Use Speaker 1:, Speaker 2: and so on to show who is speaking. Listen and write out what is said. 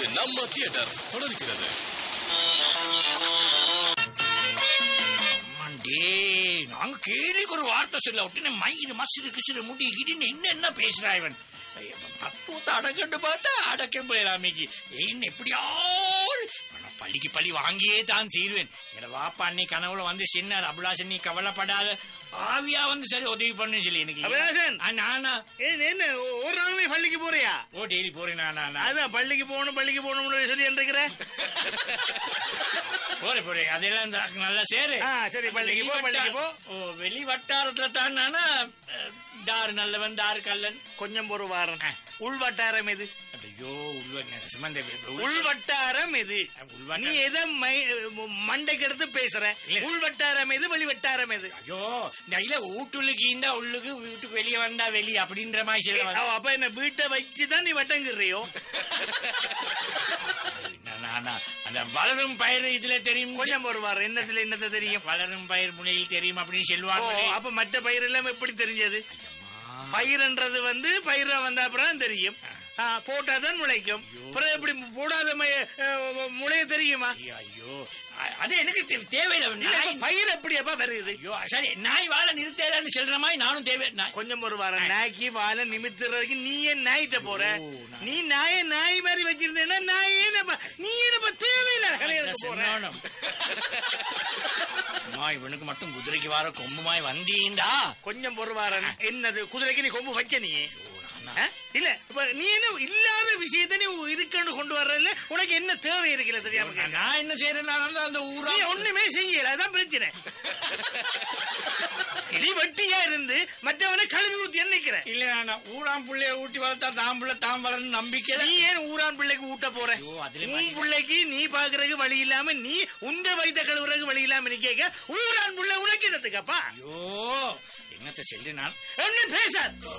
Speaker 1: நம்ம தியேட்டர் தொடர்கிறது.
Speaker 2: நாங்க கேள்விக்கு ஒரு வார்த்தை சொல்ல விட்டு மயிறு மசிறு கிசிறு முடி கிடின்னு என்ன பேசுறா இவன் தத்துவத்தை அடக்கட்டு பார்த்தா அடக்க போயிடாமிக்கு என்ன எப்படியாவது பள்ளிக்கு பள்ளி வாங்கியே தான் தீர்வேன். என வாப்பா அன்னை கனவுல வந்து சின்ன அபிலாஷன் நீ கவலைப்படாத ஆவியா வந்து சரி உதவி பண்ணு சொல்லி எனக்கு நானா
Speaker 3: என்ன ஒரு நாளுமே பள்ளிக்கு போறியா?
Speaker 2: ஓ டெய்லி போறேன் நானா
Speaker 3: அதான் பள்ளிக்கு போகணும்னு சொல்லி இருக்கிற
Speaker 2: போறேன் அதெல்லாம் நல்லா சேரு. சரி பள்ளிக்கு போ. ஓ வெளி வட்டாரத்துல தான் நானா தாரு நல்லவன் தாரு கல்லன்
Speaker 3: கொஞ்சம் ஒரு வாரம் உள் வட்டாரம் எது?
Speaker 2: ஐயோ
Speaker 3: உள் வட்டாரம் எது? நீ எதை மண்டைக்கு எடுத்து பேசுற? உள் வட்டாரம் எது வெளி வட்டாரம் எது?
Speaker 2: ஐயோ இந்த வீட்டுக்கு இருந்தா உள்ளுக்கு வீட்டுக்கு வெளியே வந்தா வெளியே அப்படின்ற மாதிரி.
Speaker 3: அப்ப என்ன வீட்டை வச்சுதான் நீ வட்டங்குறியோ?
Speaker 2: அந்த வளரும் பயிர் இதுல தெரியும்
Speaker 3: கொஞ்சம் ஒரு வாரம் என்னத்துல என்னத்தை தெரியும்?
Speaker 2: வளரும் பயிர் முனையில் தெரியும் அப்படின்னு சொல்லுவாங்க.
Speaker 3: அப்ப மற்ற பயிர் எல்லாம் எப்படி தெரிஞ்சது? பயிர்ன்றது வந்து பயிரா வந்த அப்புறம் தெரியும், போட்டாதான் முளைக்கும். எப்படி போடாத முளைய தெரியுமா?
Speaker 2: ஐயோ அது எனக்கு தேவையில்லை.
Speaker 3: பயிர் எப்படியாப்பா வருது?
Speaker 2: ஐயோ சரி நாய் வாழை நிறுத்தேன்னு சொல்ற மாதிரி நானும் தேவை.
Speaker 3: கொஞ்சம் ஒரு வாரம் நாய்க்கு வாழை நிமித்துறதுக்கு நீ ஏன் நாய்த்த போற? நீ நாய் மாதிரி வச்சிருந்தேன்னா நாயே நீ என்னப்பா தேவையில்லை.
Speaker 2: இவனுக்கு மட்டும் குதிரைக்கு வார கொம்புமாய் வந்தீண்டா.
Speaker 3: கொஞ்சம் ஒரு வாரம் என்னது குதிரைக்கு நீ கொம்பு வச்ச? நீ இல்ல நீ என்ன இல்லாத விஷயத்த நீ இதுக்கு கொண்டு வர்றதுல உனக்கு என்ன தேவை இருக்கிறது தெரியாம?
Speaker 2: நான் என்ன செய்யறேன் அந்த ஊரா
Speaker 3: ஒண்ணுமே செய்யல. அதான் பிரச்சனை. இடி வட்டியா இருந்து மற்றவனை கழுவி ஊத்தி நினைக்கிறேன்.
Speaker 2: இல்ல நான் ஊரான் பிள்ளைய ஊட்டி வளர்த்தா தாம் வளர்ந்து நம்பிக்கை.
Speaker 3: நீ ஏன் ஊரான் பிள்ளைக்கு ஊட்ட போற? உன் பிள்ளைக்கு நீ பாக்குறதுக்கு வழி இல்லாம நீ உண்ட வயிற்ற கழுவுறதுக்கு வழி இல்லாம நீ கேட்க ஊரான் பிள்ளை உனக்கு என்னத்துக்கப்பா?
Speaker 2: ஐயோ என்னத்தை சொல்லி நான்
Speaker 3: ஒண்ணு பேசாது.